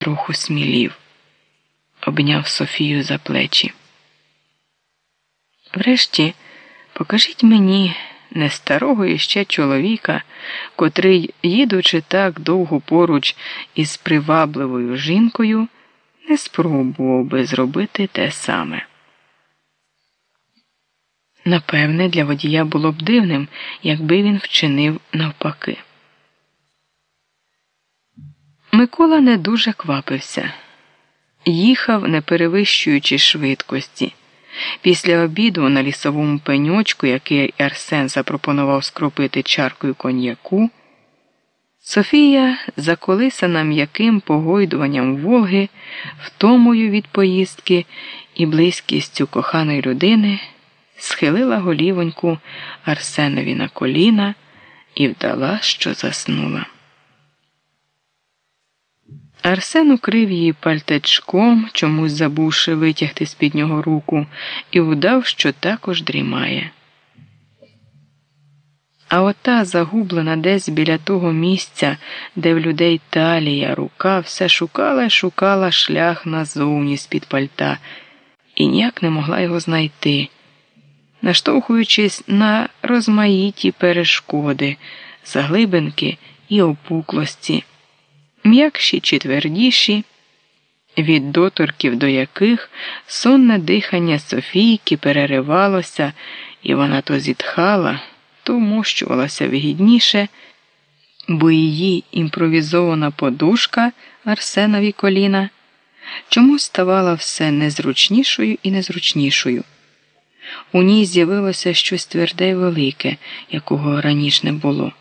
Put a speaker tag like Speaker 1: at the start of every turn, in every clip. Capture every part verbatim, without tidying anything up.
Speaker 1: трохи смілів, обняв Софію за плечі. Врешті, покажіть мені не старого іще чоловіка, котрий, їдучи так довго поруч із привабливою жінкою, не спробував би зробити те саме. Напевне, для водія було б дивним, якби він вчинив навпаки. Микола не дуже квапився. Їхав, не перевищуючи швидкості. Після обіду на лісовому пеньочку, який Арсен запропонував скропити чаркою коньяку, Софія, заколисана м'яким погойдуванням Волги, втомою від поїздки і близькістю коханої людини, схилила голівоньку Арсенові на коліна і вдала, що заснула. Арсен укрив її пальтечком, чомусь забувши витягти з-під нього руку, і вдав, що також дрімає. А ота, загублена десь біля того місця, де в людей талія, рука, все шукала й шукала шлях назовні з-під пальта і ніяк не могла його знайти, наштовхуючись на розмаїті перешкоди, заглибинки і опуклості, м'якші чи твердіші, від доторків до яких сонне дихання Софійки переривалося, і вона то зітхала, то вмощувалася вигідніше, бо її імпровізована подушка Арсенові коліна чомусь ставала все незручнішою і незручнішою. У ній з'явилося щось тверде й велике, якого раніше не було.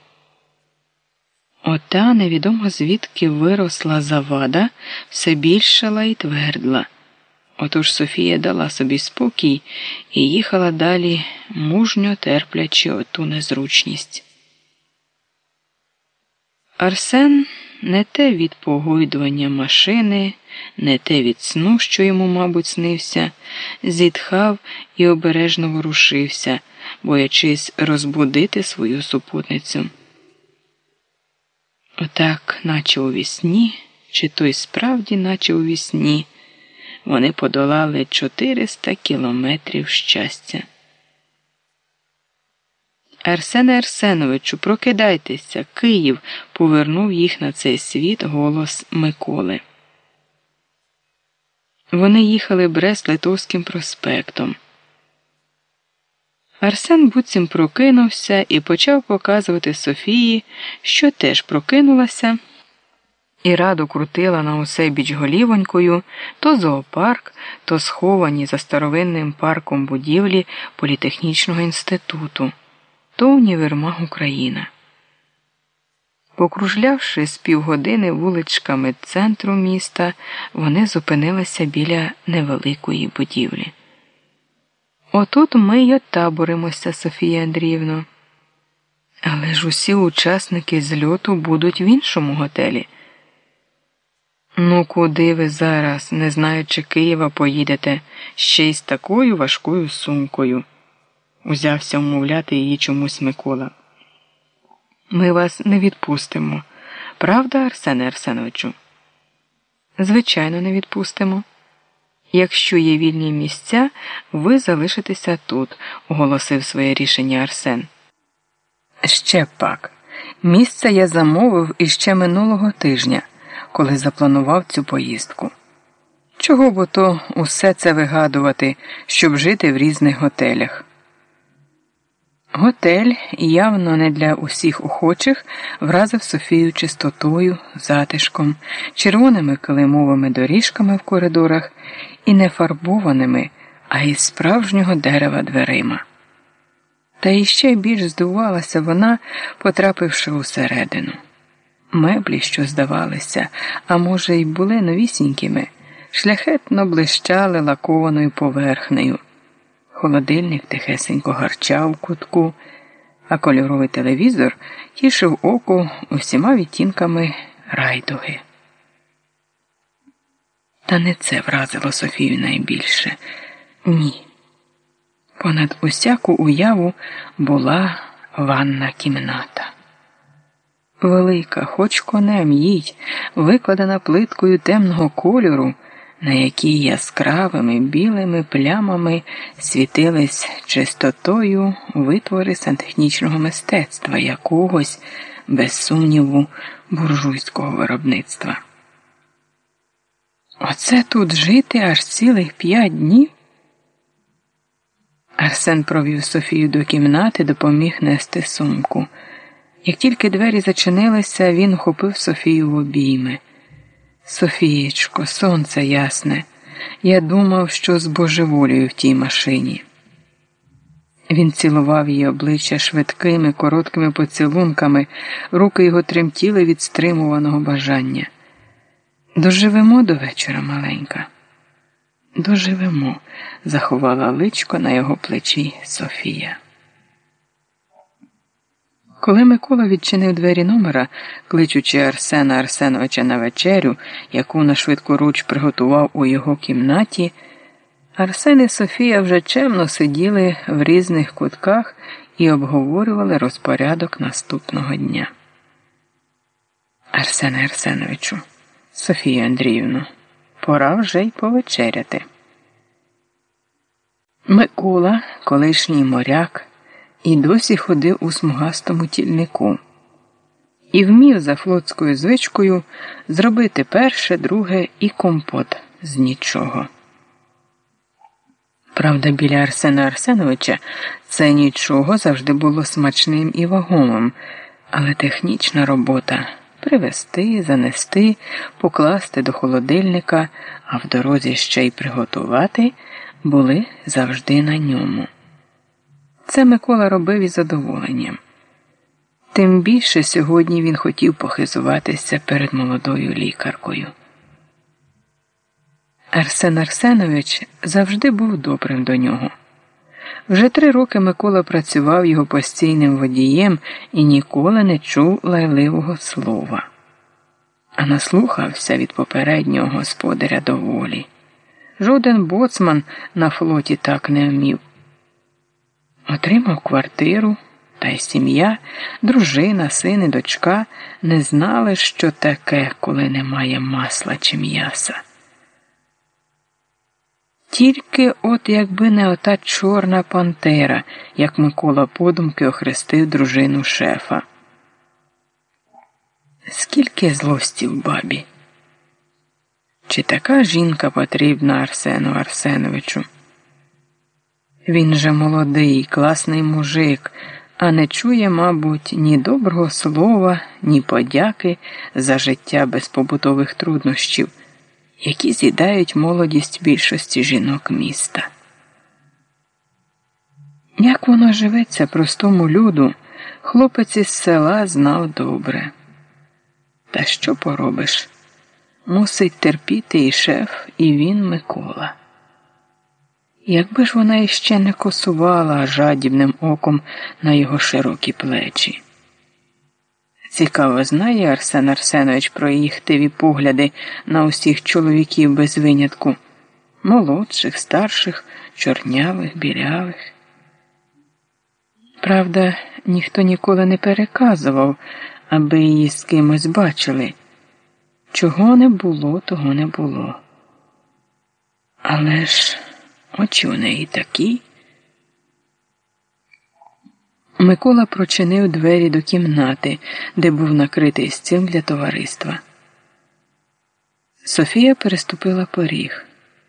Speaker 1: Ота невідомо звідки виросла завада, все більшала і твердла. Отож Софія дала собі спокій і їхала далі, мужньо терплячи оту незручність. Арсен не те від погойдування машини, не те від сну, що йому, мабуть, снився, зітхав і обережно ворушився, боячись розбудити свою супутницю. Отак, наче у вісні, чи то й справді, наче у вісні, вони подолали чотириста кілометрів щастя. «Арсене Арсеновичу, прокидайтеся, Київ!» – повернув їх на цей світ голос Миколи. Вони їхали Брест-Литовським проспектом. Арсен буцім прокинувся і почав показувати Софії, що теж прокинулася і радо крутила на усе біч голівонькою то зоопарк, то сховані за старовинним парком будівлі Політехнічного інституту, то універмаг «Україна». Покружлявши з півгодини вуличками центру міста, вони зупинилися біля невеликої будівлі. «Отут ми й отаборимося, Софія Андріївно. Але ж усі учасники зльоту будуть в іншому готелі». «Ну куди ви зараз, не знаючи Києва, поїдете, ще й з такою важкою сумкою?» Узявся умовляти її чомусь Микола. «Ми вас не відпустимо. Правда, Арсене Арсеновичу?» «Звичайно, не відпустимо. Якщо є вільні місця, ви залишитеся тут», – оголосив своє рішення Арсен. «Ще пак. Місце я замовив іще минулого тижня, коли запланував цю поїздку. Чого б ото усе це вигадувати, щоб жити в різних готелях?» Готель, явно не для усіх охочих, вразив Софію чистотою, затишком, червоними килимовими доріжками в коридорах і не фарбованими, а із справжнього дерева дверима. Та іще більш здивувалася вона, потрапивши усередину. Меблі, що здавалися, а може й були новісінькими, шляхетно блищали лакованою поверхнею. Холодильник тихесенько гарчав у кутку, а кольоровий телевізор тішив око усіма відтінками райдуги. Та не це вразило Софію найбільше. Ні. Понад усяку уяву була ванна кімната. Велика, хоч конем їдь, викладена плиткою темного кольору, на якій яскравими білими плямами світились чистотою витвори сантехнічного мистецтва якогось, без сумніву, буржуйського виробництва. Оце тут жити аж цілих п'ять днів? Арсен провів Софію до кімнати, допоміг нести сумку. Як тільки двері зачинилися, він ухопив Софію в обійми. «Софієчко, сонце ясне, я думав, що збожеволюю в тій машині». Він цілував її обличчя швидкими, короткими поцілунками, руки його тремтіли від стримуваного бажання. «Доживемо до вечора, маленька?» «Доживемо», – заховала личко на його плечі Софія. Коли Микола відчинив двері номера, кличучи Арсена Арсеновича на вечерю, яку на швидкоруч приготував у його кімнаті, Арсен і Софія вже чемно сиділи в різних кутках і обговорювали розпорядок наступного дня. «Арсене Арсеновичу, Софію Андріївну, пора вже й повечеряти». Микола, колишній моряк, і досі ходив у смугастому тільнику. І вмів за флотською звичкою зробити перше, друге і компот з нічого. Правда, біля Арсена Арсеновича це нічого завжди було смачним і вагомим, але технічна робота – привезти, занести, покласти до холодильника, а в дорозі ще й приготувати – були завжди на ньому. Це Микола робив із задоволенням. Тим більше сьогодні він хотів похизуватися перед молодою лікаркою. Арсен Арсенович завжди був добрим до нього. Вже три роки Микола працював його постійним водієм і ніколи не чув лайливого слова. А наслухався від попереднього господаря доволі. Жоден боцман на флоті так не вмів. Отримав квартиру, та й сім'я, дружина, син і дочка не знали, що таке, коли немає масла чи м'яса. Тільки от якби не ота чорна пантера, як Микола подумки охрестив дружину шефа. Скільки злості в бабі! Чи така жінка потрібна Арсену Арсеновичу? Він же молодий, класний мужик, а не чує, мабуть, ні доброго слова, ні подяки за життя без побутових труднощів, які з'їдають молодість більшості жінок міста. Як воно живеться простому люду, хлопець із села знав добре. Та що поробиш? Мусить терпіти і шеф, і він Микола. Якби ж вона іще не косувала жадібним оком на його широкі плечі. Цікаво, знає Арсен Арсенович про її хтиві погляди на усіх чоловіків без винятку? Молодших, старших, чорнявих, білявих. Правда, ніхто ніколи не переказував, аби її з кимось бачили. Чого не було, того не було. Але ж очі у неї такі. Микола прочинив двері до кімнати, де був накритий стіл для товариства. Софія переступила поріг.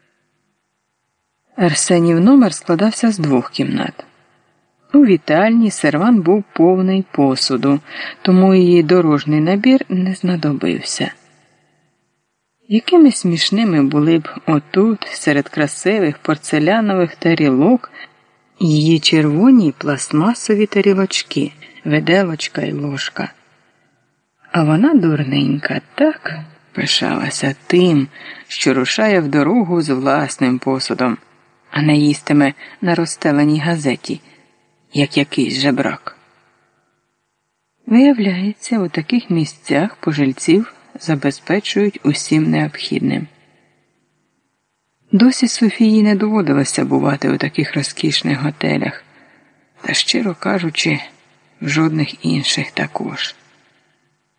Speaker 1: Арсенів номер складався з двох кімнат. У вітальні сервант був повний посуду, тому її дорожній набір не знадобився. Якими смішними були б отут, серед красивих порцелянових тарілок, її червоні пластмасові тарілочки, виделочка й ложка. А вона, дурненька, так пишалася тим, що рушає в дорогу з власним посудом, а не їстиме на розстеленій газеті, як якийсь жебрак. Виявляється, у таких місцях пожильців забезпечують усім необхідним. Досі Софії не доводилося бувати у таких розкішних готелях, та, щиро кажучи, в жодних інших також.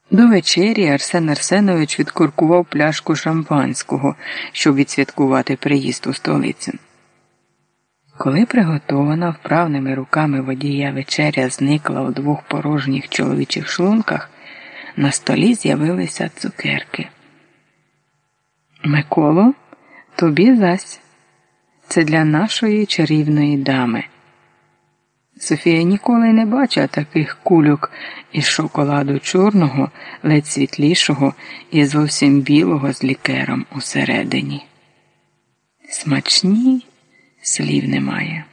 Speaker 1: До вечері Арсен Арсенович відкуркував пляшку шампанського, щоб відсвяткувати приїзд у столицю. Коли приготована вправними руками водія вечеря зникла у двох порожніх чоловічих шлунках, на столі з'явилися цукерки. «Миколо, тобі зась. Це для нашої чарівної дами». Софія ніколи не бачила таких кульок із шоколаду чорного, ледь світлішого і зовсім білого з лікером усередині. Смачні, слів немає.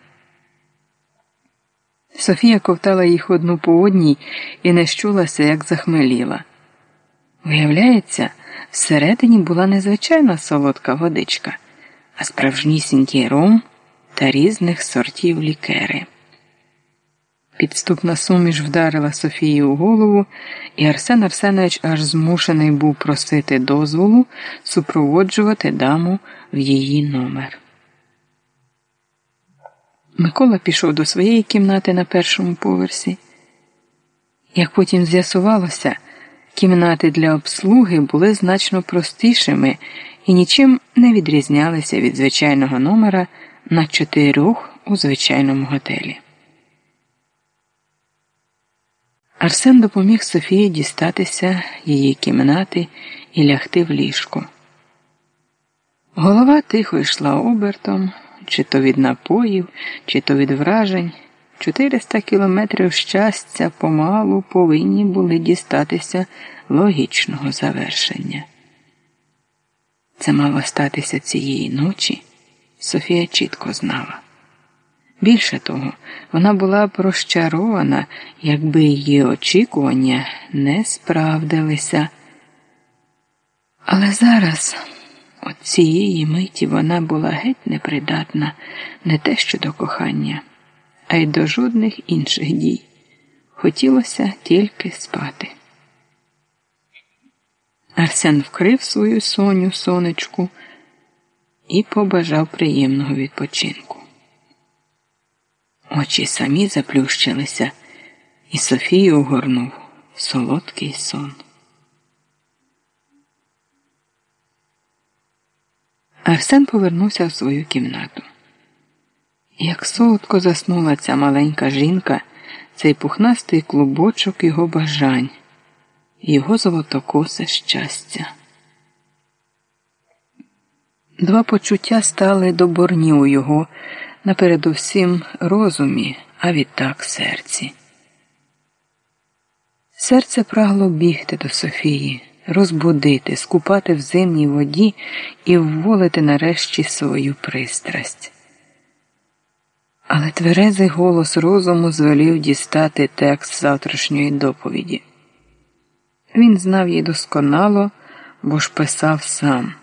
Speaker 1: Софія ковтала їх одну по одній і не щулася, як захмеліла. Виявляється, всередині була незвичайна солодка водичка, а справжнісінький ром та різних сортів лікери. Підступна суміш вдарила Софії у голову, і Арсен Арсенович аж змушений був просити дозволу супроводжувати даму в її номер. Микола пішов до своєї кімнати на першому поверсі. Як потім з'ясувалося, кімнати для обслуги були значно простішими і нічим не відрізнялися від звичайного номера на чотирьох у звичайному готелі. Арсен допоміг Софії дістатися її кімнати і лягти в ліжко. Голова тихо йшла обертом, чи то від напоїв, чи то від вражень. Чотириста кілометрів щастя помалу повинні були дістатися логічного завершення. Це мало статися цієї ночі, Софія чітко знала. Більше того, вона була б розчарована, якби її очікування не справдилися. Але зараз, от цієї миті, вона була геть непридатна не те що до кохання, а й до жодних інших дій. Хотілося тільки спати. Арсен вкрив свою Соню сонечку і побажав приємного відпочинку. Очі самі заплющилися, і Софію огорнув солодкий сон. Арсен повернувся в свою кімнату. Як солодко заснула ця маленька жінка, цей пухнастий клубочок його бажань, його золотокосе щастя. Два почуття стали доборні у його, напередовсім розумі, а відтак серці. Серце прагло бігти до Софії, розбудити, скупати в зимній воді і вволити нарешті свою пристрасть. Але тверезий голос розуму звелів дістати текст завтрашньої доповіді. Він знав її досконало, бо ж писав сам.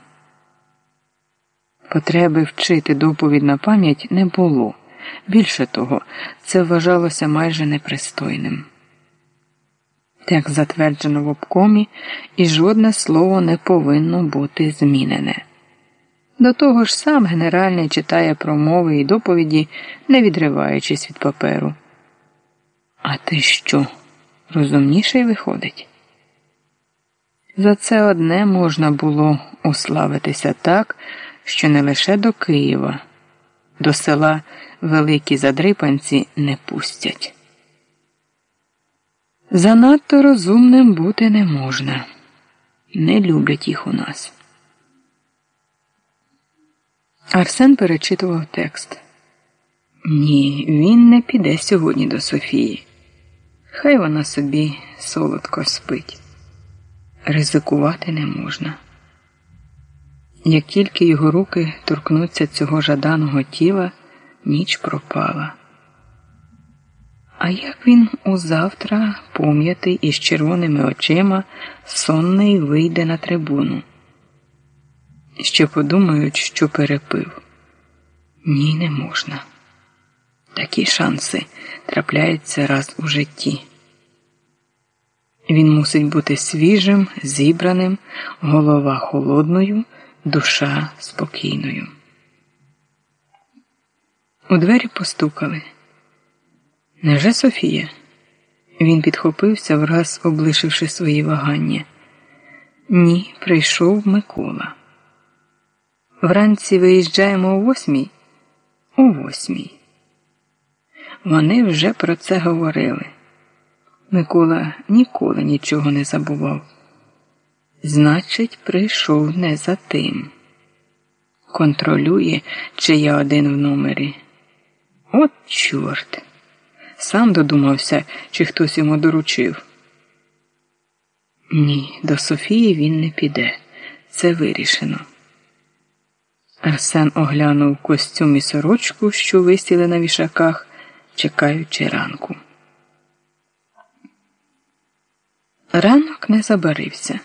Speaker 1: Потреби вчити доповідь на пам'ять не було. Більше того, це вважалося майже непристойним. Текст затверджено в обкомі, і жодне слово не повинно бути змінене. До того ж сам генеральний читає промови і доповіді, не відриваючись від паперу. А ти що, розумніший виходить? За це одне можна було уславитися так, що не лише до Києва, до села Великі Задрипанці не пустять. Занадто розумним бути не можна. Не люблять їх у нас. Арсен перечитував текст. Ні, він не піде сьогодні до Софії. Хай вона собі солодко спить. Ризикувати не можна. Як тільки його руки торкнуться цього жаданого тіла, ніч пропала. А як він узавтра, пом'ятий і з червоними очима, сонний вийде на трибуну? Ще подумають, що перепив. Ні, не можна. Такі шанси трапляються раз у житті. Він мусить бути свіжим, зібраним, голова холодною, душа спокійною. У двері постукали. Невже Софія? Він підхопився, враз облишивши свої вагання. Ні, прийшов Микола. Вранці виїжджаємо о восьмій? О восьмій. Вони вже про це говорили. Микола ніколи нічого не забував. Значить, прийшов не за тим. Контролює, чи я один в номері. От чорт! Сам додумався, чи хтось йому доручив. Ні, до Софії він не піде. Це вирішено. Арсен оглянув костюм і сорочку, що висіли на вішаках, чекаючи ранку. Ранок не забарився.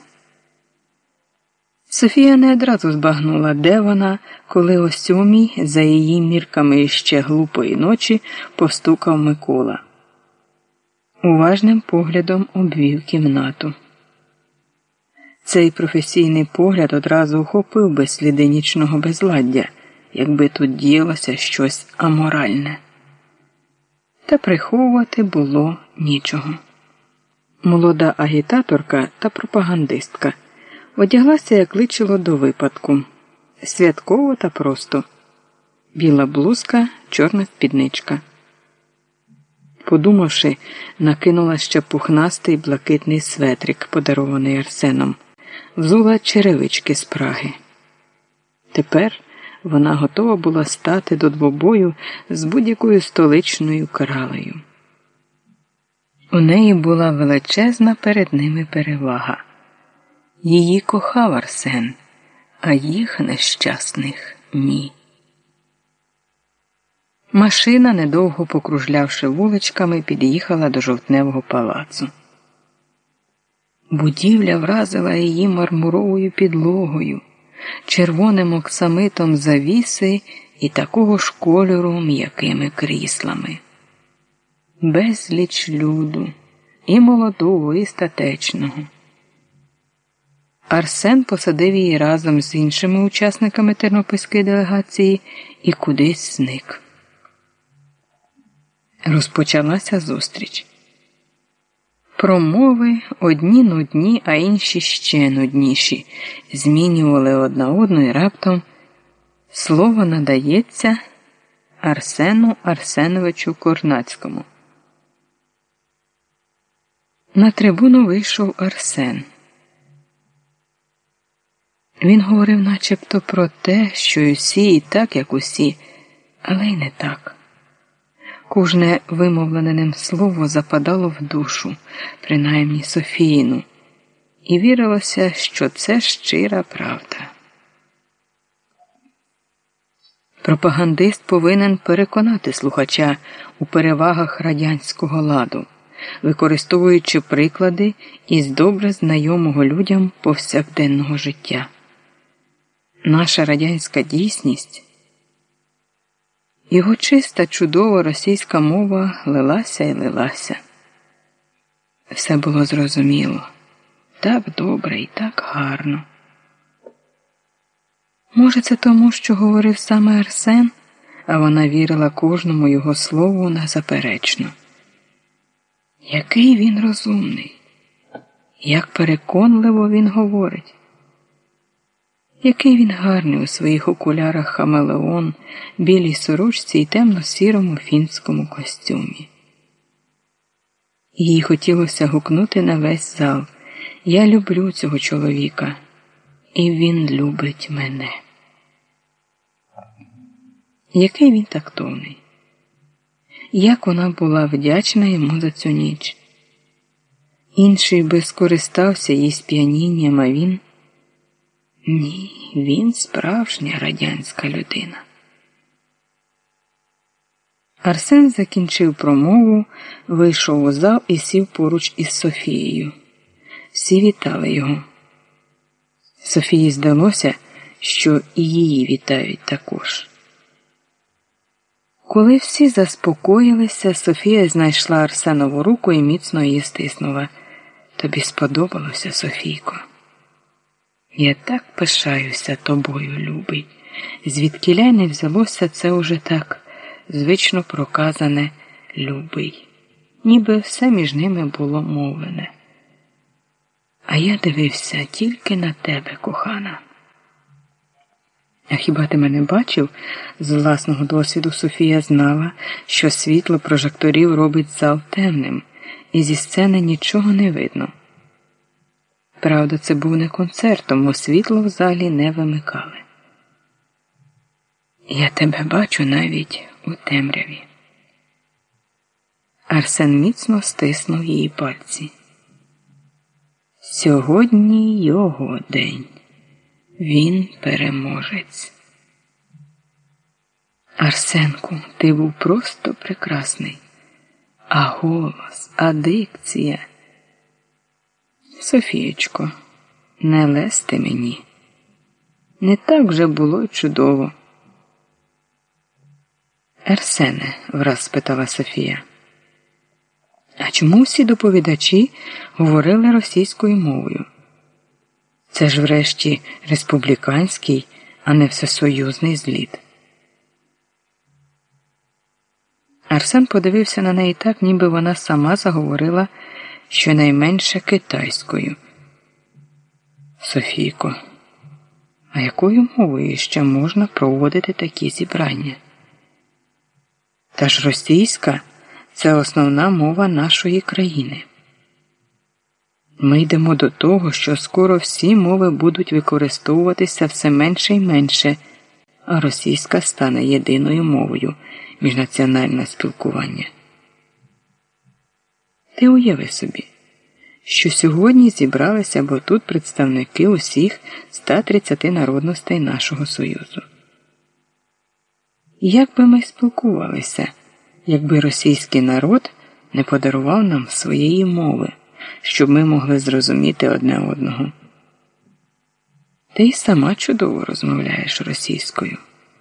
Speaker 1: Софія не одразу збагнула, де вона, коли о сьомій, за її мірками ще глупої ночі, постукав Микола. Уважним поглядом обвів кімнату. Цей професійний погляд одразу охопив би сліди нічного безладдя, якби тут діялося щось аморальне. Та приховувати було нічого. Молода агітаторка та пропагандистка одяглася, як личило до випадку. Святково та просто. Біла блузка, чорна спідничка. Подумавши, накинула ще пухнастий блакитний светрик, подарований Арсеном. Взула черевички з Праги. Тепер вона готова була стати до двобою з будь-якою столичною кралею. У неї була величезна перед ними перевага. Її кохав Арсен, а їх нещасних – ні. Машина, недовго покружлявши вуличками, під'їхала до Жовтневого палацу. Будівля вразила її мармуровою підлогою, червоним оксамитом завіси і такого ж кольору м'якими кріслами. Безліч люду, і молодого, і статечного. Арсен посадив її разом з іншими учасниками тернопільської делегації і кудись зник. Розпочалася зустріч. Промови одні нудні, а інші ще нудніші, змінювали одна одну і раптом слово надається Арсену Арсеновичу Корнацькому. На трибуну вийшов Арсен. Він говорив начебто про те, що й усі і так, як усі, але й не так. Кожне вимовлене ним слово западало в душу, принаймні Софіїну, і вірилося, що це щира правда. Пропагандист повинен переконати слухача у перевагах радянського ладу, використовуючи приклади із добре знайомого людям повсякденного життя. Наша радянська дійсність, його чиста, чудова російська мова лилася і лилася. Все було зрозуміло, так добре і так гарно. Може, це тому, що говорив саме Арсен, а вона вірила кожному його слову незаперечно. Який він розумний, як переконливо він говорить. Який він гарний у своїх окулярах хамелеон, білій сорочці і темно-сірому фінському костюмі. Їй хотілося гукнути на весь зал: «Я люблю цього чоловіка, і він любить мене». Який він тактовний. Як вона була вдячна йому за цю ніч. Інший би скористався її сп'янінням, а він... Ні, він справжня радянська людина. Арсен закінчив промову, вийшов у зал і сів поруч із Софією. Всі вітали його. Софії здалося, що і її вітають також. Коли всі заспокоїлися, Софія знайшла Арсенову руку і міцно її стиснула. «Тобі сподобалося, Софійко? Я так пишаюся тобою, любий». Звідкіля не взялося це уже так звично проказане «любий». ніби все між ними було мовлене. А я дивився тільки на тебе, кохана. А хіба ти мене бачив? З власного досвіду Софія знала, що світло прожекторів робить зал темним, і зі сцени нічого не видно. Правда, це був не концерт, тому світло в залі не вимикали. Я тебе бачу навіть у темряві. Арсен міцно стиснув її пальці. Сьогодні його день. Він переможець. Арсенку, ти був просто прекрасний. А голос, а дикція. Софієчко, не лезти мені. Не так вже було й чудово. Арсене, враз спитала Софія. А чому всі доповідачі говорили російською мовою? Це ж врешті республіканський, а не всесоюзний зліт. Арсен подивився на неї так, ніби вона сама заговорила щонайменше китайською. Софійко, а якою мовою ще можна проводити такі зібрання? Та ж російська – це основна мова нашої країни. Ми йдемо до того, що скоро всі мови будуть використовуватися все менше і менше, а російська стане єдиною мовою міжнаціонального спілкування. Ти уяви собі, що сьогодні зібралися бо тут представники усіх ста тридцяти народностей нашого Союзу. Як би ми спілкувалися, якби російський народ не подарував нам своєї мови, щоб ми могли зрозуміти одне одного? Ти й сама чудово розмовляєш російською.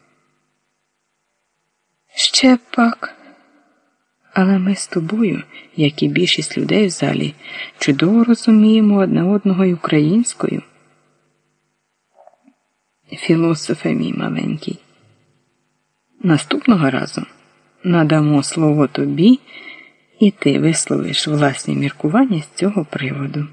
Speaker 1: Ще пак. Але ми з тобою, як і більшість людей в залі, чудово розуміємо одне одного й українською. Філософе мій маленький. Наступного разу надамо слово тобі, і ти висловиш власні міркування з цього приводу.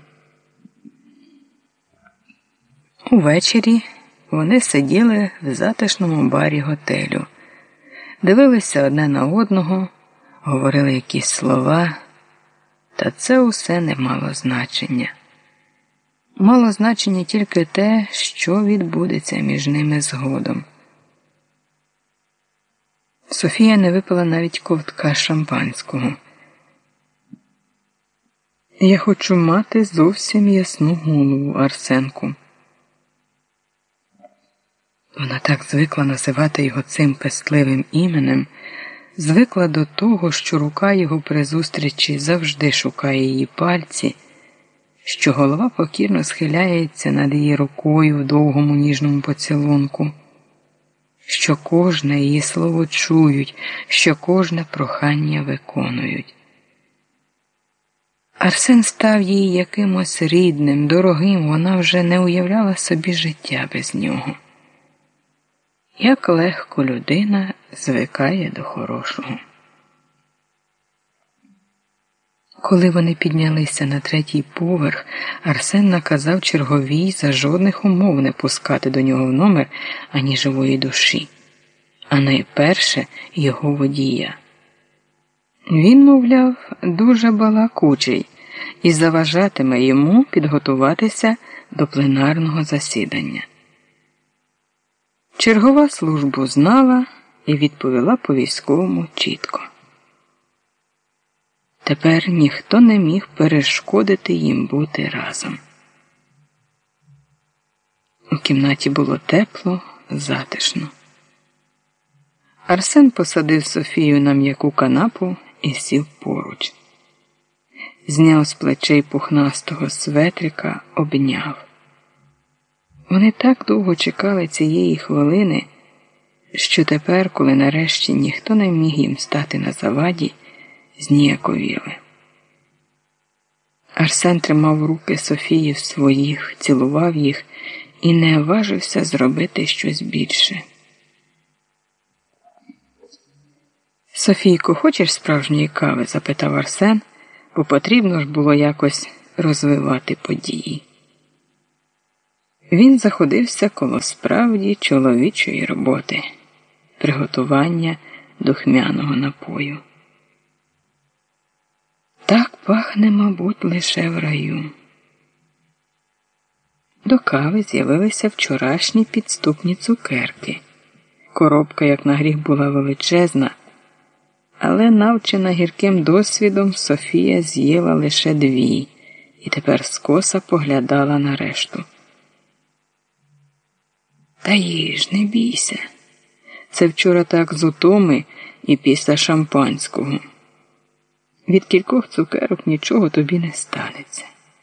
Speaker 1: Увечері вони сиділи в затишному барі готелю, дивилися одне на одного, говорили якісь слова, та це усе не мало значення. Мало значення тільки те, що відбудеться між ними згодом. Софія не випила навіть ковтка шампанського. Я хочу мати зовсім ясну голову, Арсенку. Вона так звикла називати його цим пестливим іменем, звикла до того, що рука його при зустрічі завжди шукає її пальці, що голова покірно схиляється над її рукою в довгому ніжному поцілунку, що кожне її слово чують, що кожне прохання виконують. Арсен став їй якимось рідним, дорогим, вона вже не уявляла собі життя без нього. Як легко людина звикає до хорошого. Коли вони піднялися на третій поверх, Арсен наказав черговій за жодних умов не пускати до нього в номер ані живої душі, а найперше його водія. Він, мовляв, дуже балакучий і заважатиме йому підготуватися до пленарного засідання. Чергова службу знала і відповіла по-військовому чітко. Тепер ніхто не міг перешкодити їм бути разом. У кімнаті було тепло, затишно. Арсен посадив Софію на м'яку канапу і сів поруч. Зняв з плечей пухнастого светрика, обняв. Вони так довго чекали цієї хвилини, що тепер, коли нарешті ніхто не міг їм стати на заваді, зніяковіли. Арсен тримав руки Софії в своїх, цілував їх і не важився зробити щось більше. Софійко, хочеш справжньої кави? Запитав Арсен, бо потрібно ж було якось розвивати події. Він заходився коло справді чоловічої роботи – приготування духмяного напою. Так пахне, мабуть, лише в раю. До кави з'явилися вчорашні підступні цукерки. Коробка, як на гріх, була величезна, але, навчена гірким досвідом, Софія з'їла лише дві і тепер скоса поглядала на решту. Та їж, не бійся. Це вчора так з утоми і після шампанського. Від кількох цукерок нічого тобі не станеться.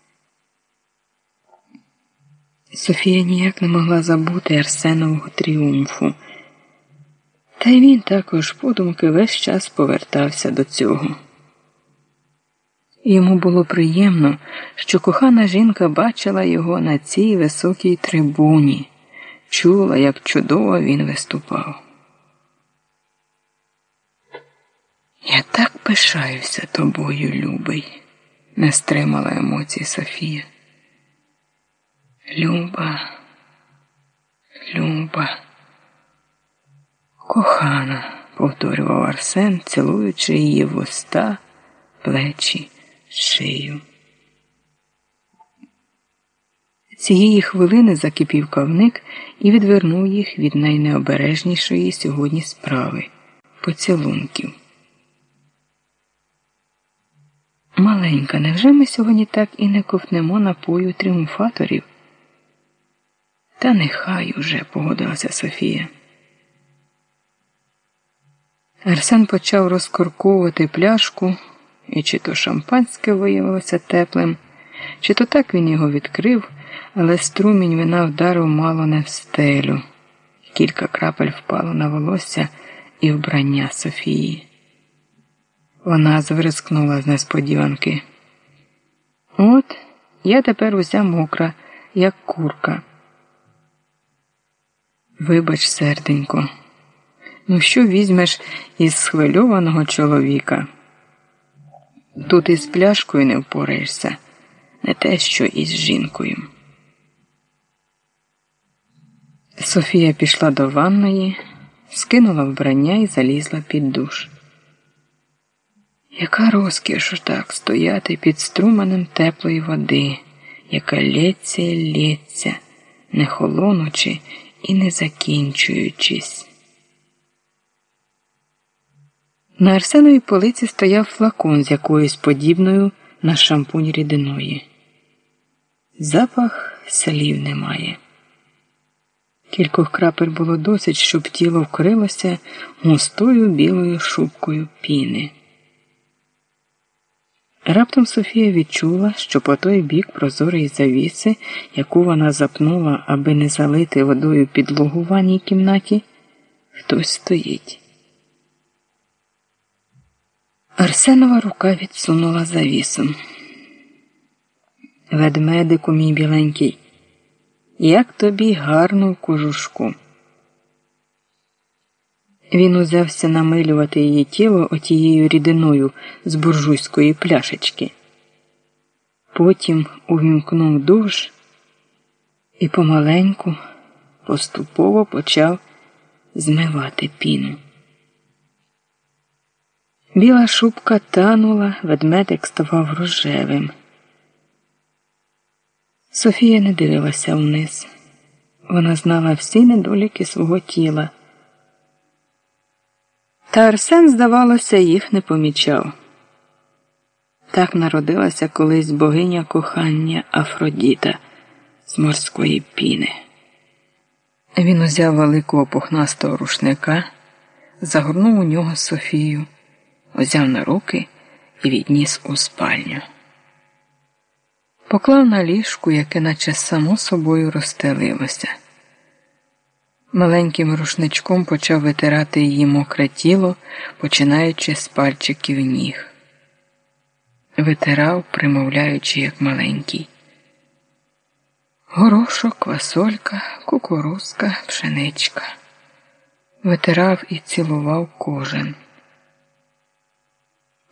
Speaker 1: Софія ніяк не могла забути Арсенового тріумфу. Та й він також подумки весь час повертався до цього. Йому було приємно, що кохана жінка бачила його на цій високій трибуні, чула, як чудово він виступав. «Я так пишаюся тобою, любий», – не стримала емоцій Софія. «Люба, Люба, кохана», – повторював Арсен, цілуючи її в уста, плечі, шию. Цієї хвилини закипів кавник і відвернув їх від найнеобережнішої сьогодні справи – поцілунків. «Маленька, невже ми сьогодні так і не ковтнемо напою тріумфаторів?» «Та нехай уже», – погодилася Софія. Арсен почав розкорковувати пляшку, і чи то шампанське виявилося теплим, чи то так він його відкрив, але струмінь вина вдарив мало не в стелю. Кілька крапель впало на волосся і вбрання Софії. Вона зврискнула з несподіванки. «От, я тепер уся мокра, як курка». «Вибач, серденько, ну що візьмеш із схвильованого чоловіка? Тут із пляшкою не впораєшся, не те, що із жінкою». Софія пішла до ванної, скинула вбрання і залізла під душ. Яка розкіш так стояти під струменем теплої води, яка лється і лється, не холонучи і не закінчуючись. На Арсеновій полиці стояв флакон з якоюсь подібною на шампунь рідиною. Запах слів немає. Кількох крапель було досить, щоб тіло вкрилося густою білою шубкою піни. Раптом Софія відчула, що по той бік прозорої завіси, яку вона запнула, аби не залити водою підлогу в ванній кімнаті, хтось стоїть. Арсенова рука відсунула завісу. «Ведмедику, мій біленький, як тобі гарно в кожушку». Він узявся намилювати її тіло отією рідиною з буржуйської пляшечки. Потім увімкнув душ і помаленьку, поступово почав змивати піну. Біла шубка танула, ведмедик ставав рожевим. Софія не дивилася вниз. Вона знала всі недоліки свого тіла. Та Арсен, здавалося, їх не помічав. Так народилася колись богиня кохання Афродіта з морської піни. Він узяв великого пухнастого рушника, загорнув у нього Софію, узяв на руки і відніс у спальню. Поклав на ліжку, яке наче само собою розстелилося. Маленьким рушничком почав витирати її мокре тіло, починаючи з пальчиків ніг. Витирав, примовляючи, як маленький. Горошок, квасолька, кукурузка, пшеничка. Витирав і цілував кожен.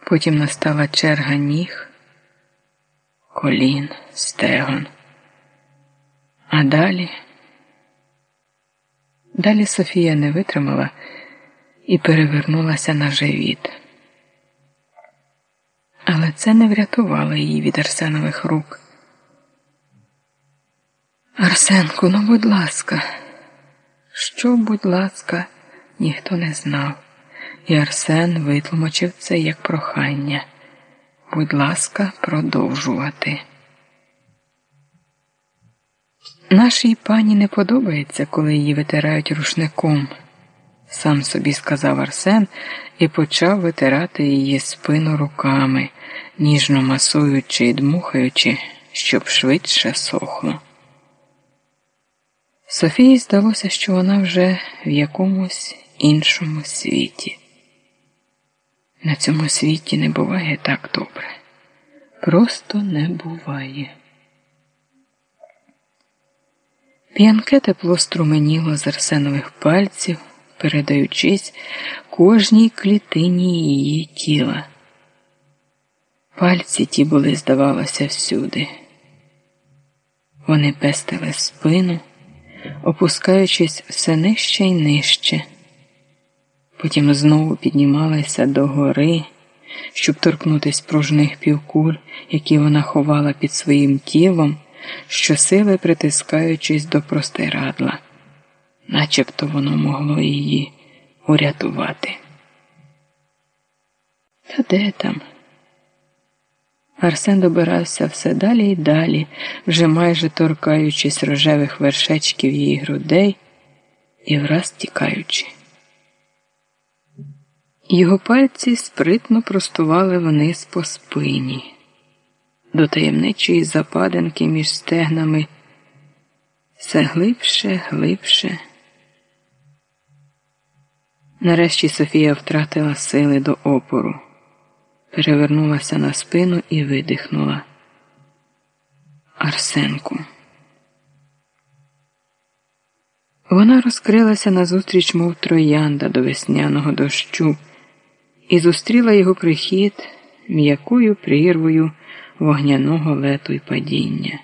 Speaker 1: Потім настала черга ніг, колін, стегон. А далі... Далі Софія не витримала і перевернулася на живіт. Але це не врятувало її від Арсенових рук. «Арсенку, ну будь ласка!» Що, будь ласка, ніхто не знав. І Арсен витлумачив це як прохання. Будь ласка, продовжувати. Нашій пані не подобається, коли її витирають рушником, сам собі сказав Арсен і почав витирати її спину руками, ніжно масуючи і дмухаючи, щоб швидше сохло. Софії здалося, що вона вже в якомусь іншому світі. На цьому світі не буває так добре. Просто не буває. П'янке тепло струменіло з Арсенових пальців, передаючись кожній клітині її тіла. Пальці ті були, здавалося, всюди. Вони пестили спину, опускаючись все нижче й нижче. Потім знову піднімалися догори, щоб торкнутись пружних півкуль, які вона ховала під своїм тілом, щосили притискаючись до простирадла, начебто воно могло її урятувати. Та де там? Арсен добирався все далі й далі, вже майже торкаючись рожевих вершечків її грудей і враз тікаючи. Його пальці спритно простували вниз по спині, до таємничої западинки між стегнами, все глибше, глибше. Нарешті Софія втратила сили до опору, перевернулася на спину і видихнула. Арсенку. Вона розкрилася назустріч, мов троянда до весняного дощу, і зустріла його прихід м'якою прірвою вогняного лету й падіння.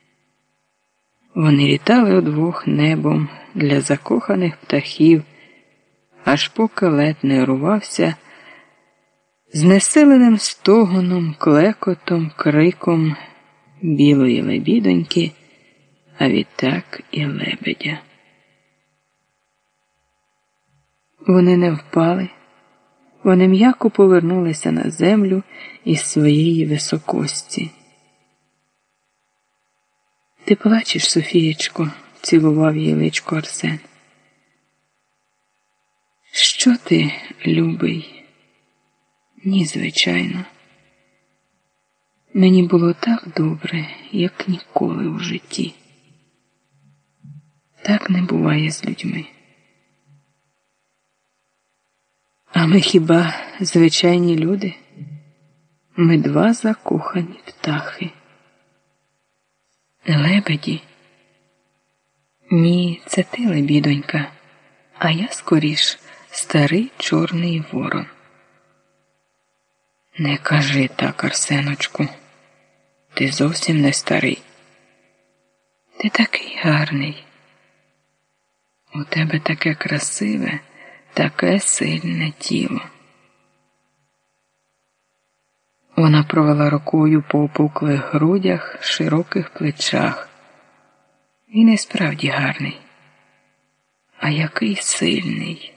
Speaker 1: Вони літали удвох небом для закоханих птахів, аж поки лед не урвався знесиленим стогоном, клекотом, криком білої лебідоньки, а відтак і лебедя. Вони не впали, вони м'яко повернулися на землю із своєї високості. «Ти плачеш, Софієчко?» – цілував її личко Арсен. «Що ти, любий?» «Ні, звичайно. Мені було так добре, як ніколи у житті. Так не буває з людьми. А ми хіба звичайні люди? Ми два закохані птахи. Лебеді? Ні, це ти, лебідонька, а я скоріш старий чорний ворон». «Не кажи так, Арсеночку, ти зовсім не старий. Ти такий гарний. У тебе таке красиве, таке сильне тіло». Вона провела рукою по опуклих грудях, широких плечах. Він і справді гарний. А який сильний.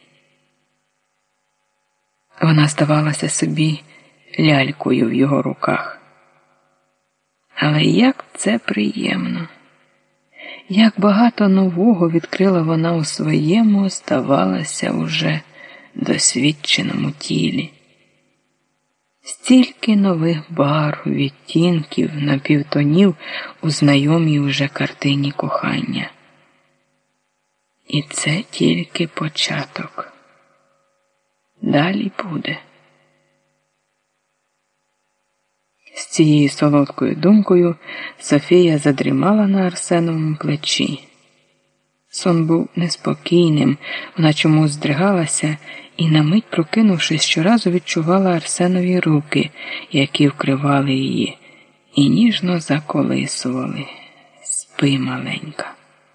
Speaker 1: Вона здавалася собі лялькою в його руках. Але як це приємно! Як багато нового відкрила вона у своєму, здавалося, уже досвідченому тілі. Стільки нових барв, відтінків, напівтонів у знайомій уже картині кохання. І це тільки початок. Далі буде. З цією солодкою думкою Софія задрімала на Арсеновому плечі. Сон був неспокійним, вона чомусь здригалася і, на мить прокинувшись, щоразу відчувала Арсенові руки, які вкривали її, і ніжно заколисували. Спи, маленька.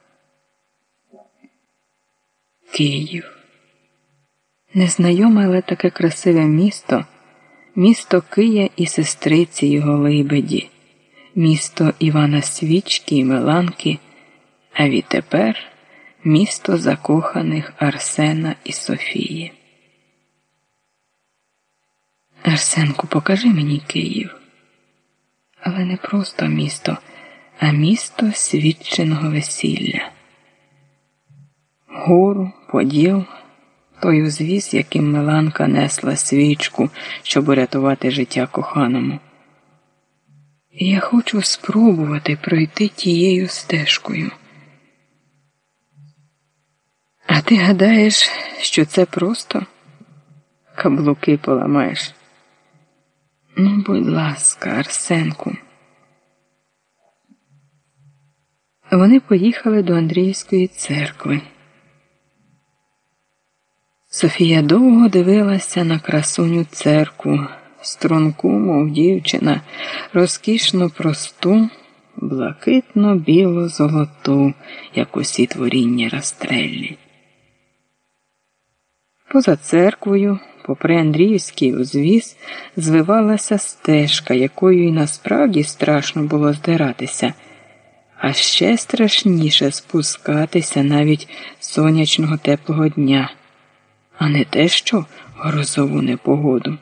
Speaker 1: Київ. Незнайоме, але таке красиве місто, місто Кия і сестриці його Либеді, місто Івана Свічки і Меланки, а відтепер місто закоханих Арсена і Софії. Арсенку, покажи мені Київ. Але не просто місто, а місто свідченого весілля. Гору, поділ, той узвіз, яким Меланка несла свічку, щоб урятувати життя коханому. І я хочу спробувати пройти тією стежкою. А ти гадаєш, що це просто? Каблуки поламаєш. Ну, будь ласка, Арсенку. Вони поїхали до Андріївської церкви. Софія довго дивилася на красуню церкву, струнку, мов дівчина, розкішно просту, блакитно-біло-золоту, як усі творіння Растреллі. Поза церквою, попри Андріївський узвіз, звивалася стежка, якою і насправді страшно було здиратися, а ще страшніше спускатися навіть сонячного теплого дня, а не те що грозову непогоду.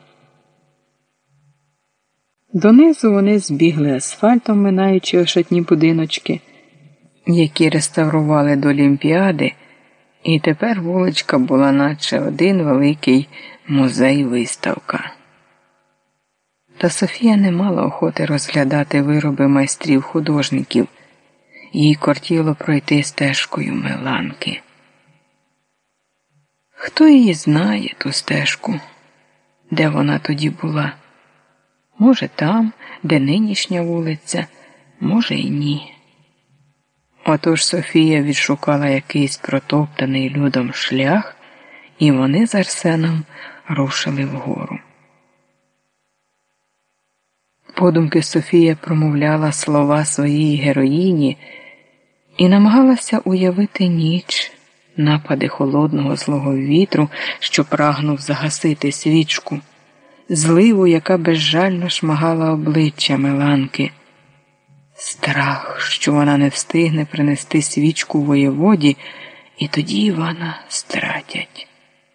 Speaker 1: Донизу вони збігли асфальтом, минаючи ошатні будиночки, які реставрували до Олімпіади, і тепер вуличка була наче один великий музей-виставка. Та Софія не мала охоти розглядати вироби майстрів-художників. Їй кортіло пройти стежкою Меланки. Хто її знає, ту стежку? Де вона тоді була? Може, там, де нинішня вулиця, може і ні. Отож Софія відшукала якийсь протоптаний людом шлях, і вони з Арсеном рушили вгору. Подумки Софія промовляла слова своїй героїні і намагалася уявити ніч, напади холодного злого вітру, що прагнув загасити свічку, зливу, яка безжально шмагала обличчя Меланки, страх, що вона не встигне принести свічку воєводі, і тоді Івана стратять.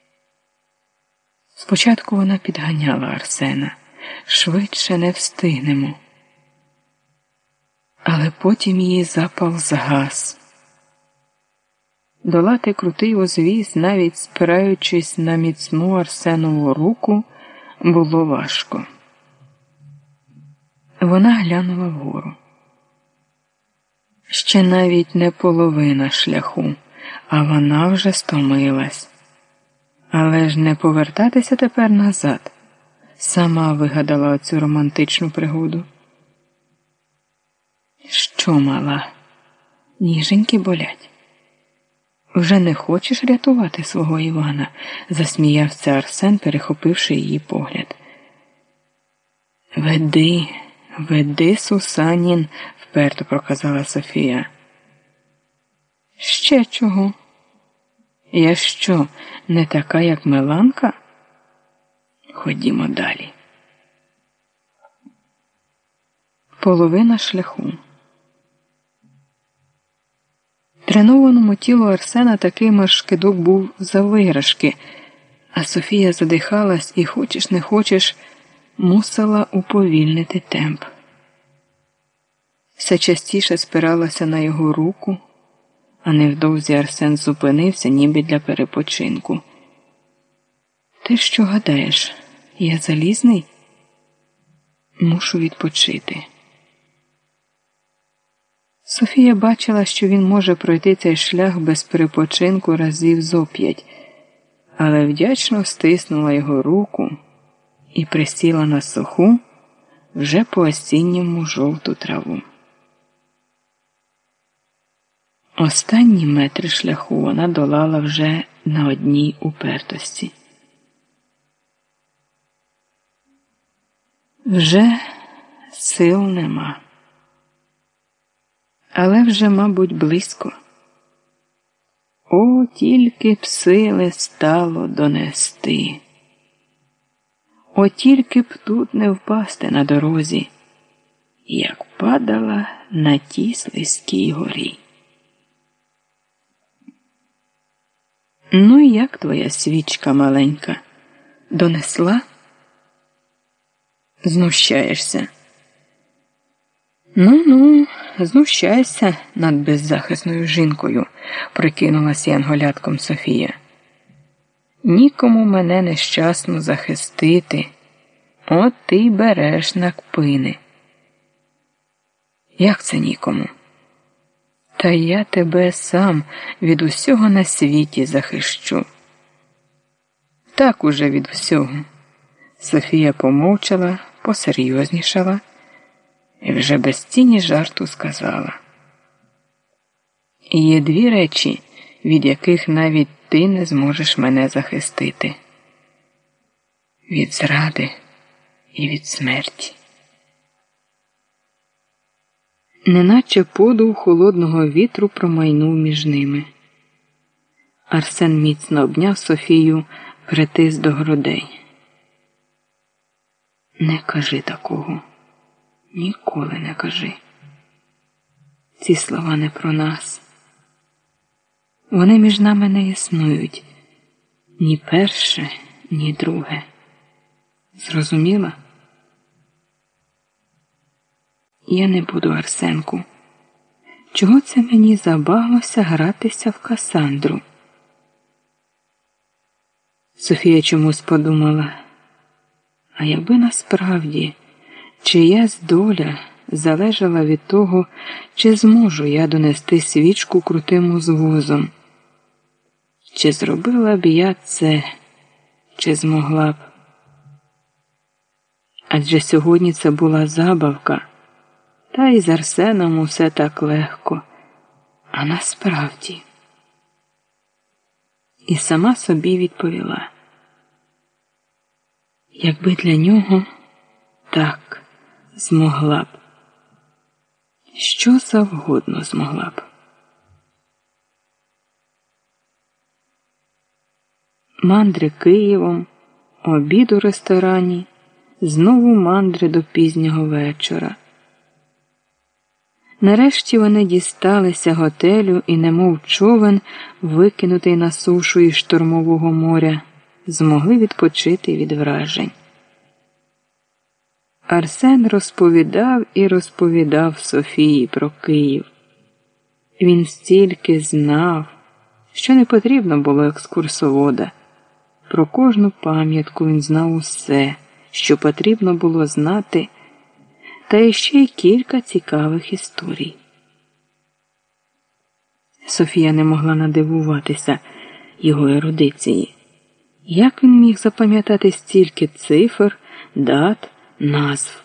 Speaker 1: Спочатку вона підганяла Арсена. Швидше не встигнемо. Але потім її запал згас. Долати крутий узвіз, навіть спираючись на міцну Арсенову руку, було важко. Вона глянула вгору. Ще навіть не половина шляху, а вона вже стомилась. Але ж не повертатися тепер назад. Сама вигадала оцю романтичну пригоду. Що, мала, ніженьки болять? Вже не хочеш рятувати свого Івана? Засміявся Арсен, перехопивши її погляд. Веди, веди, Сусанін, вперто проказала Софія. Ще чого? Я що, не така, як Меланка? Ходімо далі. Половина шляху. Тренованому тілу Арсена такий маршкидок був за виграшки, а Софія задихалась і, хочеш не хочеш, мусила уповільнити темп. Все частіше спиралася на його руку, а невдовзі Арсен зупинився, ніби для перепочинку. Ти що гадаєш? Я залізний? Мушу відпочити. Софія бачила, що він може пройти цей шлях без перепочинку разів зо п'ять, але вдячно стиснула його руку і присіла на суху, вже по осінньому жовту траву. Останні метри шляху вона долала вже на одній упертості. Вже сил нема. Але вже, мабуть, близько. О, тільки б сили стало донести. О, тільки б тут не впасти на дорозі, як падала на тій слизькій горі. Ну, як твоя свічка маленька? Донесла? Знущаєшся. Ну-ну, знущайся над беззахисною жінкою, прикинулась янголятком Софія. Нікому мене нещасно захистити, от ти й береш на кпини. Як це нікому? Та я тебе сам від усього на світі захищу. Так уже від усього. Софія помовчала, посерйознішала і вже без тіні жарту сказала. Є дві речі, від яких навіть ти не зможеш мене захистити. Від зради і від смерті. Неначе подув холодного вітру промайнув між ними. Арсен міцно обняв Софію, притис до грудей. Не кажи такого. Ніколи не кажи. Ці слова не про нас. Вони між нами не існують. Ні перше, ні друге. Зрозуміла? Я не буду, Арсенку. Чого це мені забаглося гратися в Касандру? Софія чомусь подумала, а якби насправді чиясь доля залежала від того, чи зможу я донести свічку крутим узвозом, чи зробила б я це, чи змогла б. Адже сьогодні це була забавка, та й з Арсеном усе так легко, а насправді. І сама собі відповіла. Якби для нього, так, змогла б. Що завгодно змогла б. Мандри Києвом, обід у ресторані, знову мандри до пізнього вечора. Нарешті вони дісталися готелю і, немов човен, викинутий на сушу із штормового моря, змогли відпочити від вражень. Арсен розповідав і розповідав Софії про Київ. Він стільки знав, що не потрібно було екскурсовода. Про кожну пам'ятку він знав усе, що потрібно було знати, та іще й кілька цікавих історій. Софія не могла надивуватися його ерудиції. Як він міг запам'ятати стільки цифр, дат, назв?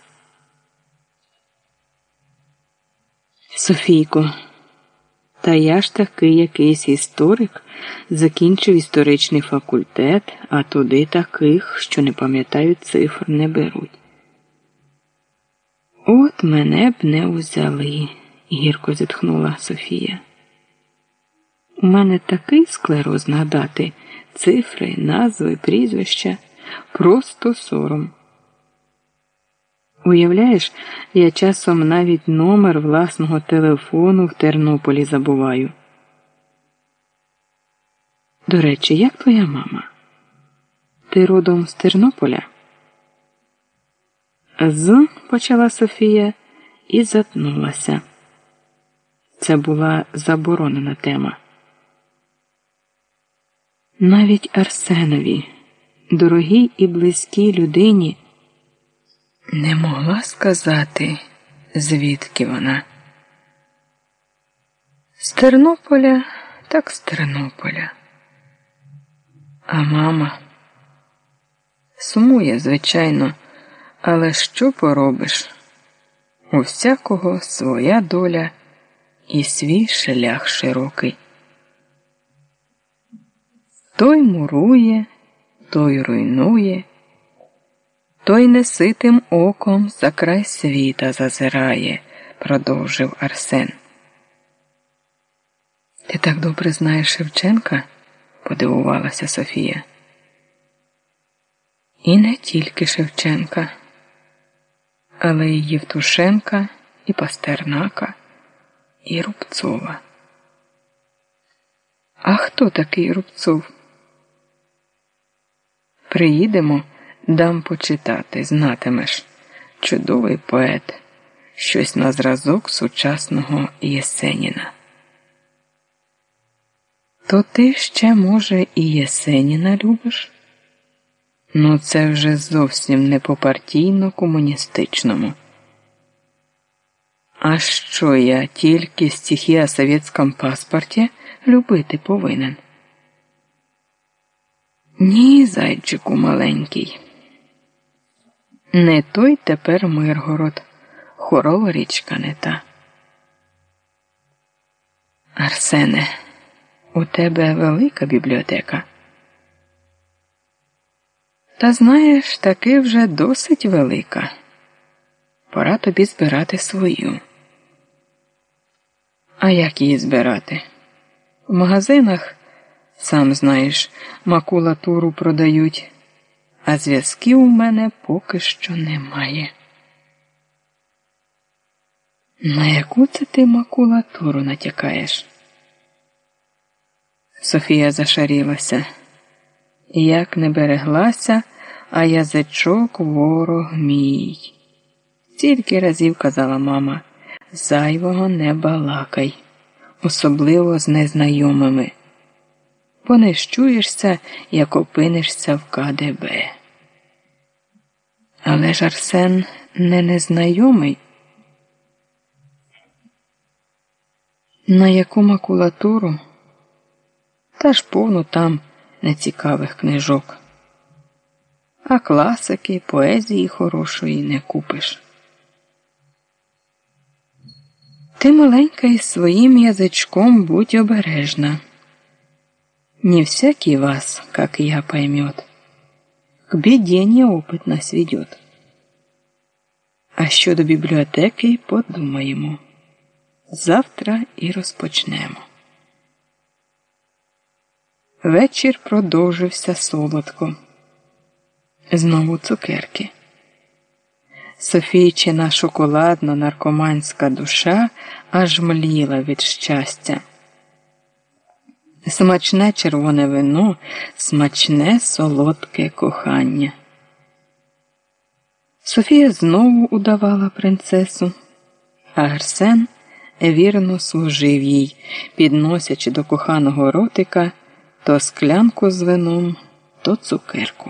Speaker 1: Софійко, та я ж таки якийсь історик, закінчив історичний факультет, а туди таких, що не пам'ятають цифр, не беруть. От мене б не узяли, гірко зітхнула Софія. У мене такий склероз нагадати цифри, назви, прізвища, просто сором. Уявляєш, я часом навіть номер власного телефону в Тернополі забуваю. До речі, як твоя мама? Ти родом з Тернополя? З, почала Софія і затнулася. Це була заборонена тема. Навіть Арсенові, дорогій і близькій людині, не могла сказати, звідки вона. З Тернополя, так з Тернополя. А мама сумує, звичайно, але що поробиш? У всякого своя доля і свій шлях широкий. Той мурує, той руйнує, той неситим оком за край світа зазирає, продовжив Арсен. Ти так добре знаєш Шевченка? Подивувалася Софія. І не тільки Шевченка, але й Євтушенка, і Пастернака, і Рубцова. А хто такий Рубцов? Приїдемо, дам почитати, знатимеш. Чудовий поет, щось на зразок сучасного Єсеніна. То ти ще, може, і Єсеніна любиш? Ну, це вже зовсім не по-партійно-комуністичному. А що я тільки стихи о совєтському паспорті любити повинен? Ні, зайчику маленький. Не той тепер Миргород, хорова річка не та. Арсене, у тебе велика бібліотека? Та знаєш, таки вже досить велика. Пора тобі збирати свою. А як її збирати? В магазинах, сам знаєш, макулатуру продають, а зв'язків у мене поки що немає. На яку це ти макулатуру натякаєш? Софія зашарілася. Як не береглася, а язичок ворог мій. Стільки разів казала мама, зайвого не балакай, особливо з незнайомими, бо не щуєшся, як опинишся в ка де бе. Але ж Арсен не незнайомий. На яку макулатуру? Та ж повно там нецікавих книжок. А класики, поезії хорошої не купиш. Ти, маленька, із своїм язичком будь обережна. Не всякий вас, как я, поймет. К беде неопытность ведет. А щодо бібліотеки подумаємо. Завтра і розпочнемо. Вечір продовжився солодко. Знову цукерки. Софійчина шоколадно-наркоманська душа аж мліла від щастя. Смачне червоне вино, смачне солодке кохання. Софія знову удавала принцесу, а Арсен вірно служив їй, підносячи до коханого ротика то склянку з вином, то цукерку.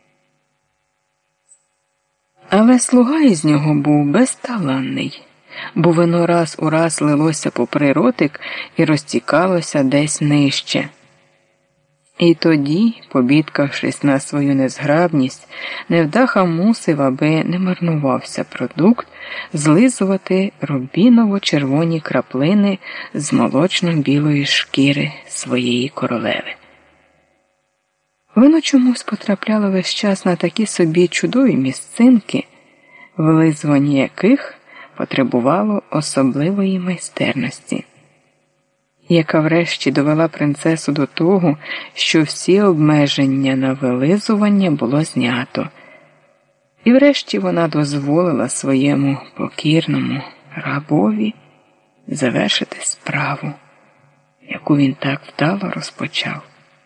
Speaker 1: Але слуга із нього був безталанний, бо вино раз у раз лилося попри ротик і розтікалося десь нижче. І тоді, побідкавшись на свою незграбність, невдаха мусив, аби не марнувався продукт, злизувати рубіново-червоні краплини з молочно-білої шкіри своєї королеви. Воно чомусь потрапляло весь час на такі собі чудові місцинки, вилизування яких потребувало особливої майстерності, яка врешті довела принцесу до того, що всі обмеження на вилизування було знято. І врешті вона дозволила своєму покірному рабові завершити справу, яку він так вдало розпочав.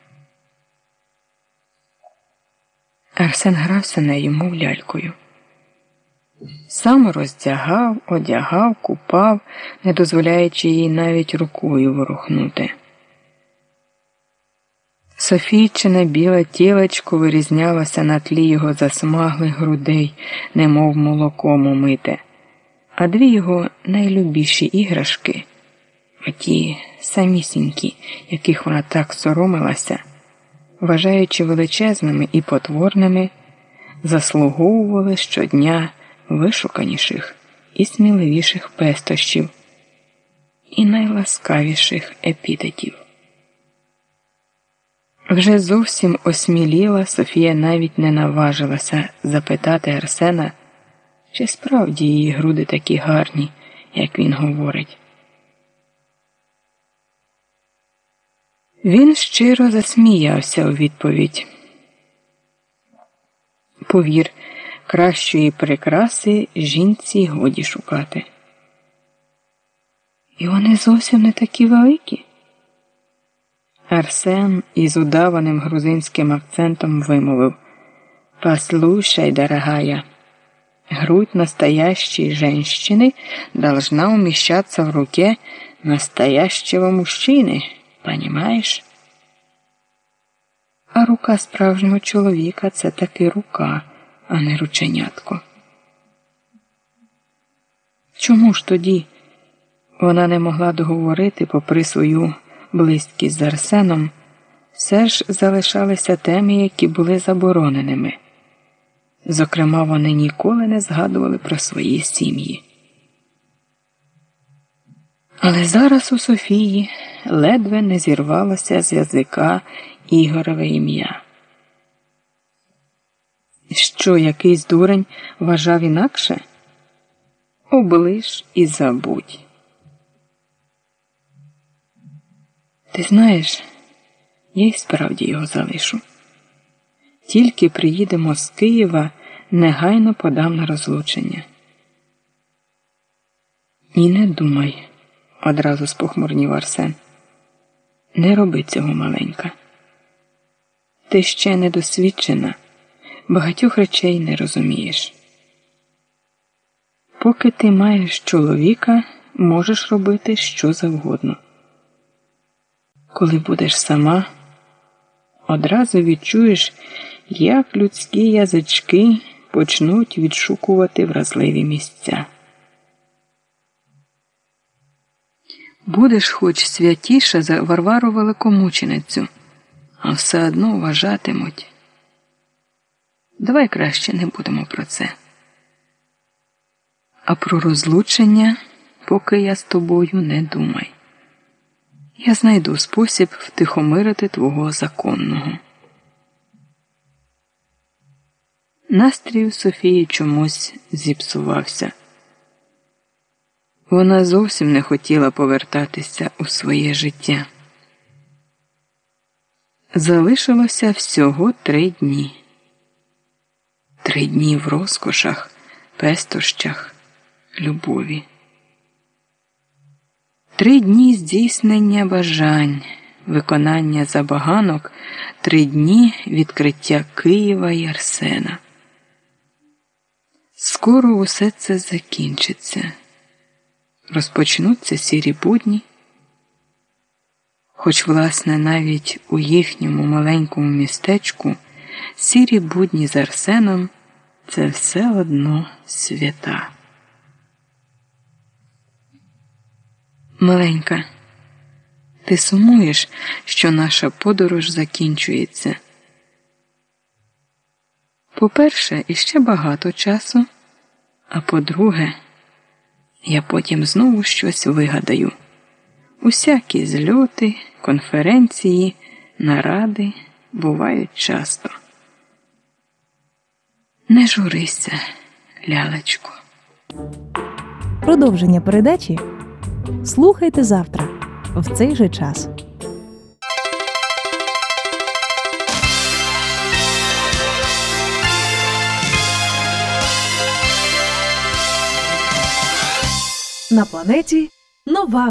Speaker 1: Арсен грався нею, мов лялькою. Сам роздягав, одягав, купав, не дозволяючи їй навіть рукою ворухнути. Софійчине біле тілечко вирізнялося на тлі його засмаглих грудей, немов молоком умите, а дві його найлюбіші іграшки, оті самісінькі, яких вона так соромилася, вважаючи величезними і потворними, заслуговували щодня вишуканіших і сміливіших пестощів, і найласкавіших епітетів. Вже зовсім осміліла, Софія навіть не наважилася запитати Арсена, чи справді її груди такі гарні, як він говорить. Він щиро засміявся у відповідь. Повір, кращої прикраси жінці годі шукати. І вони зовсім не такі великі. Арсен із удаваним грузинським акцентом вимовив: «Послушай, дорогая, грудь настоящей женщины должна умещаться в руке настоящего мужчины, понимаешь?» А рука справжнього чоловіка – це таки рука, а не рученятко. Чому ж тоді вона не могла договорити, попри свою близькість з Арсеном, все ж залишалися теми, які були забороненими. Зокрема, вони ніколи не згадували про свої сім'ї. Але зараз у Софії ледве не зірвалося з язика Ігорове ім'я. Що, якийсь дурень вважав інакше? Оближ і забудь. Ти знаєш, я й справді його залишу. Тільки приїдемо з Києва, негайно подам на розлучення. І не думай, одразу спохмурнів Арсен. Не роби цього, маленька. Ти ще недосвідчена, багатьох речей не розумієш. Поки ти маєш чоловіка, можеш робити що завгодно. Коли будеш сама, одразу відчуєш, як людські язички почнуть відшукувати вразливі місця. Будеш хоч святіша за Варвару Великомученицю, а все одно вважатимуть. Давай краще не будемо про це. А про розлучення, поки я з тобою, не думай. Я знайду спосіб втихомирити твого законного. Настрій у Софії чомусь зіпсувався. Вона зовсім не хотіла повертатися у своє життя. Залишилося всього три дні. Три дні в розкошах, пестощах, любові. Три дні здійснення бажань, виконання забаганок, три дні відкриття Києва і Арсена. Скоро усе це закінчиться. Розпочнуться сірі будні. Хоч, власне, навіть у їхньому маленькому містечку сірі будні з Арсеном – це все одно свята. Маленька, ти сумуєш, що наша подорож закінчується? По-перше, іще багато часу, а по-друге, я потім знову щось вигадаю. Усякі зльоти, конференції, наради бувають часто. Не журися, лялечко.
Speaker 2: Продовження передачі слухайте завтра в цей же час. На планеті нова